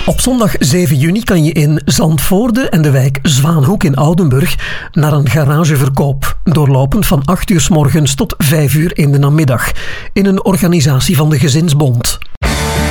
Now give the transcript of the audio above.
Op zondag 7 juni kan je in Zandvoorde en de wijk Zwaanhoek in Oudenburg naar een garageverkoop, doorlopend van 8 uur 's morgens tot 5 uur in de namiddag, in een organisatie van de Gezinsbond.